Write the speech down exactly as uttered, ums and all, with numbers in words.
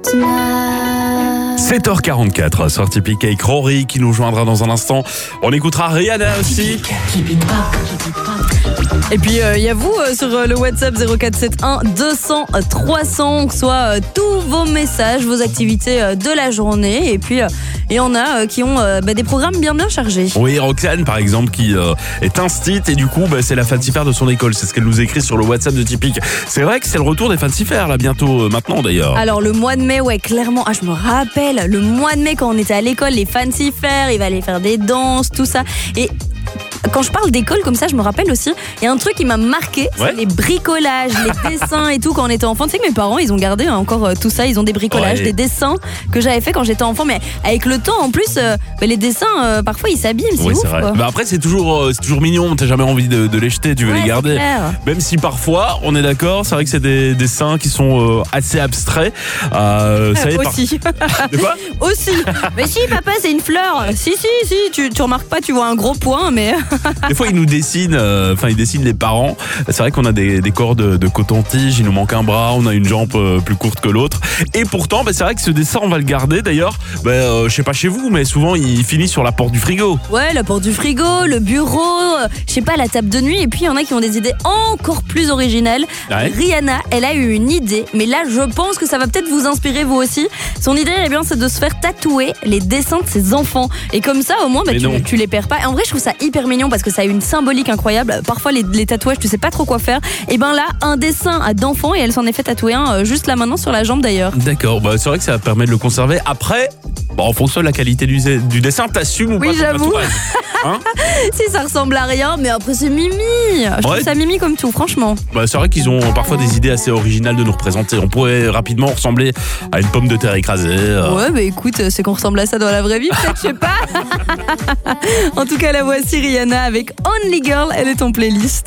sept heures quarante-quatre, sur Typique avec Rory qui nous joindra dans un instant. On écoutera Rihanna aussi. Et puis il euh, y a vous euh, sur euh, le WhatsApp zéro quatre sept un deux cents trois cents, soit euh, tous vos messages, vos activités euh, de la journée. Et puis il euh, y en a euh, qui ont euh, bah, des programmes bien bien chargés. Oui, Roxane par exemple qui euh, est instite et du coup bah, c'est la fancy-fair de son école. C'est ce qu'elle nous écrit sur le WhatsApp de Typique. C'est vrai que c'est le retour des fancy-fair là bientôt, euh, maintenant d'ailleurs. Alors le mois de mai, ouais, clairement. Ah, je me rappelle le mois de mai quand on était à l'école, les fancy-fair, il va aller faire des danses, tout ça. Et quand je parle d'école comme ça, je me rappelle aussi, il y a un truc qui m'a marqué, c'est ouais. les bricolages, les dessins et tout quand on était enfant. Tu sais que mes parents, ils ont gardé hein, encore euh, tout ça, ils ont des bricolages, ouais. des dessins que j'avais fait quand j'étais enfant, mais avec le temps en plus, euh, bah, les dessins, euh, parfois ils s'abîment, c'est oui, ouf. C'est vrai. Quoi. Bah après c'est toujours, euh, c'est toujours mignon, t'as jamais envie de, de les jeter, tu veux ouais, les garder. Même si parfois, on est d'accord, c'est vrai que c'est des dessins qui sont euh, assez abstraits. Euh, ça euh, est aussi. Par... De quoi Aussi. Mais si papa, c'est une fleur. Si si si, tu, tu remarques pas, tu vois un gros point, mais. Des fois ils nous dessinent, enfin euh, ils dessinent les parents. C'est vrai qu'on a des, des corps de, de coton-tige, il nous manque un bras, on a une jambe euh, plus courte que l'autre. Et pourtant, bah, c'est vrai que ce dessin, on va le garder. D'ailleurs, bah, euh, je sais pas chez vous, mais souvent il finit sur la porte du frigo. Ouais, la porte du frigo, le bureau, euh, je sais pas, la table de nuit. Et puis il y en a qui ont des idées encore plus originales. Ouais. Rihanna, elle a eu une idée, mais là je pense que ça va peut-être vous inspirer vous aussi. Son idée, eh bien, c'est de se faire tatouer les dessins de ses enfants. Et comme ça, au moins, bah, tu, tu les perds pas. Et en vrai, je trouve ça hyper mignon parce que ça a une symbolique incroyable. Parfois, les, les tatouages, tu sais pas trop quoi faire. Et ben là, un dessin d'enfant et elle s'en est fait tatouer un euh, juste là maintenant sur la jambe d'ailleurs. D'accord, bah, c'est vrai que ça permet de le conserver. Après, bah, en fonction de la qualité du, du dessin, t'assumes ou oui, pas? Oui, j'avoue. Hein si ça ressemble à rien, mais après c'est mimi. Je ouais. trouve ça mimi comme tout, franchement. Bah, c'est vrai qu'ils ont parfois des idées assez originales de nous représenter. On pourrait rapidement ressembler à une pomme de terre écrasée. Euh... Ouais, bah écoute, c'est qu'on ressemble à ça dans la vraie vie, peut-être, je sais pas. En tout cas, la voici Rihanna avec Only Girl, elle est en playlist.